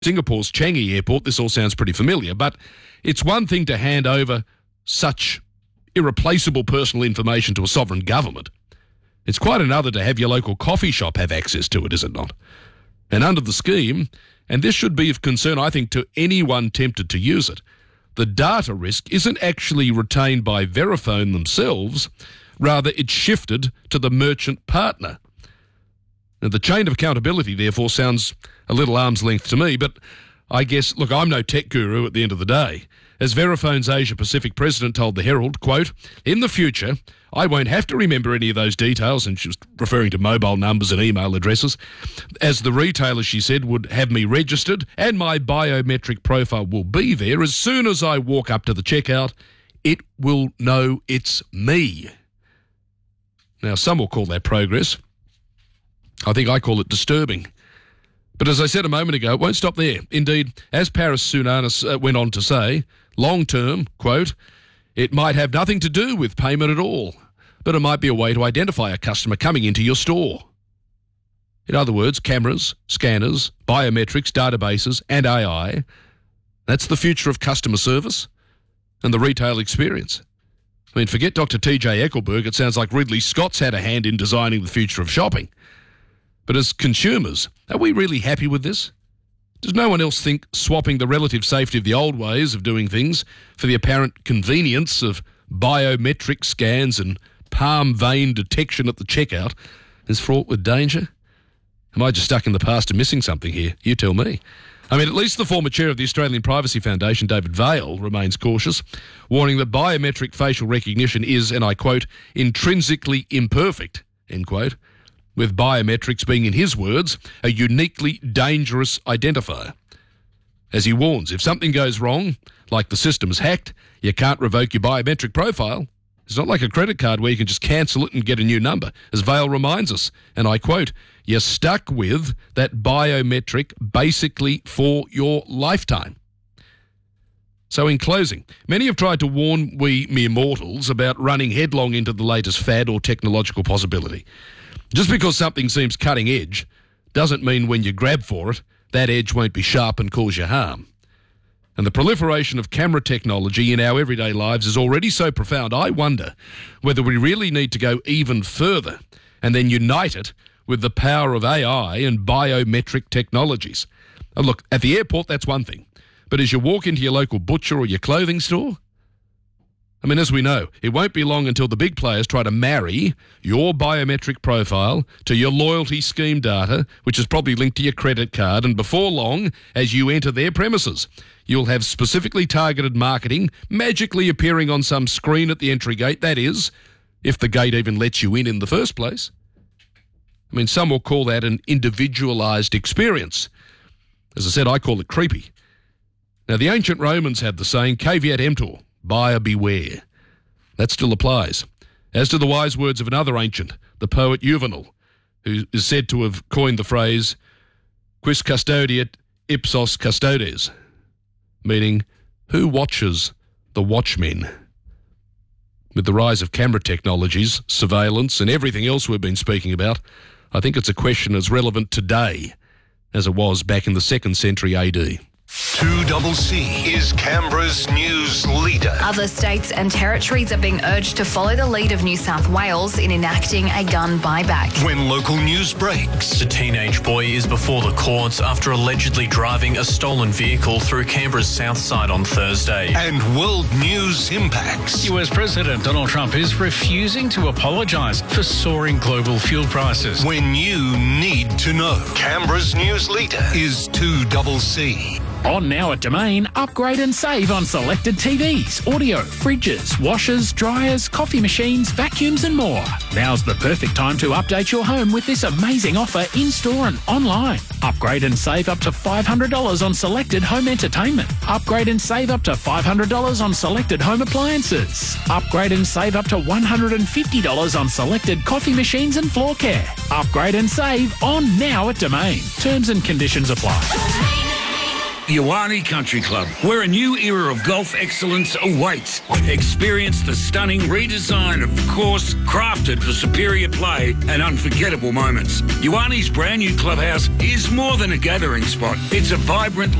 Singapore's Changi Airport, this all sounds pretty familiar, but it's one thing to hand over such irreplaceable personal information to a sovereign government. It's quite another to have your local coffee shop have access to it, is it not? And under the scheme, and this should be of concern, I think, to anyone tempted to use it, the data risk isn't actually retained by Verifone themselves, rather it's shifted to the merchant partner. Now, the chain of accountability, therefore, sounds a little arm's length to me, but I guess, look, I'm no tech guru at the end of the day. As Verifone's Asia Pacific president told the Herald, quote, "In the future, I won't have to remember any of those details," and she was referring to mobile numbers and email addresses, "as the retailer," she said, "would have me registered and my biometric profile will be there. As soon as I walk up to the checkout, it will know it's me." Now, some will call that progress. I think I call it disturbing. But as I said a moment ago, it won't stop there. Indeed, as Paris Sounanis went on to say, long term, quote, "It might have nothing to do with payment at all, but it might be a way to identify a customer coming into your store." In other words, cameras, scanners, biometrics, databases, and AI, that's the future of customer service and the retail experience. I mean, forget Dr. T.J. Eckelberg, it sounds like Ridley Scott's had a hand in designing the future of shopping. But as consumers, are we really happy with this? Does no one else think swapping the relative safety of the old ways of doing things for the apparent convenience of biometric scans and palm vein detection at the checkout is fraught with danger? Am I just stuck in the past and missing something here? You tell me. I mean, at least the former chair of the Australian Privacy Foundation, David Vaile, remains cautious, warning that biometric facial recognition is, and I quote, "intrinsically imperfect," end quote, with biometrics being, in his words, a uniquely dangerous identifier. As he warns, if something goes wrong, like the system is hacked, you can't revoke your biometric profile. It's not like a credit card where you can just cancel it and get a new number. As Vaile reminds us, and I quote, "You're stuck with that biometric basically for your lifetime." So in closing, many have tried to warn we mere mortals about running headlong into the latest fad or technological possibility. Just because something seems cutting edge doesn't mean when you grab for it, that edge won't be sharp and cause you harm. And the proliferation of camera technology in our everyday lives is already so profound, I wonder whether we really need to go even further and then unite it with the power of AI and biometric technologies. And look, at the airport, that's one thing. But as you walk into your local butcher or your clothing store, I mean, as we know, it won't be long until the big players try to marry your biometric profile to your loyalty scheme data, which is probably linked to your credit card, and before long, as you enter their premises, you'll have specifically targeted marketing magically appearing on some screen at the entry gate, that is, if the gate even lets you in the first place. I mean, some will call that an individualised experience. As I said, I call it creepy. Now, the ancient Romans had the saying, caveat emptor, buyer beware. That still applies, as do the wise words of another ancient, the poet Juvenal, who is said to have coined the phrase, quis custodiet ipsos custodes, meaning, who watches the watchmen? With the rise of camera technologies, surveillance, and everything else we've been speaking about, I think it's a question as relevant today as it was back in the 2nd century AD. 2CC is Canberra's news leader. Other states and territories are being urged to follow the lead of New South Wales in enacting a gun buyback. When local news breaks. The teenage boy is before the courts after allegedly driving a stolen vehicle through Canberra's south side on Thursday. And world news impacts. US President Donald Trump is refusing to apologise for soaring global fuel prices. When you need to know. Canberra's news leader is 2CC. On now at Domain, upgrade and save on selected TVs, audio, fridges, washers, dryers, coffee machines, vacuums and more. Now's the perfect time to update your home with this amazing offer in-store and online. Upgrade and save up to $500 on selected home entertainment. Upgrade and save up to $500 on selected home appliances. Upgrade and save up to $150 on selected coffee machines and floor care. Upgrade and save on now at Domain. Terms and conditions apply. Ioane Country Club, where a new era of golf excellence awaits. Experience the stunning redesign of the course, crafted for superior play and unforgettable moments. Ioane's brand new clubhouse is more than a gathering spot. It's a vibrant